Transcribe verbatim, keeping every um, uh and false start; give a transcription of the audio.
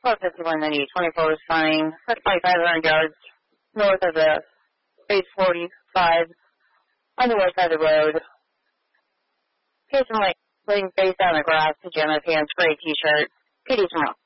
twelve fifty-one ninety-eight twenty-four is fine. That's probably five hundred yards north of the base forty-five on the west side of the road. Patient like laying face down on the grass, pajama pants, gray t-shirt. P D tomorrow.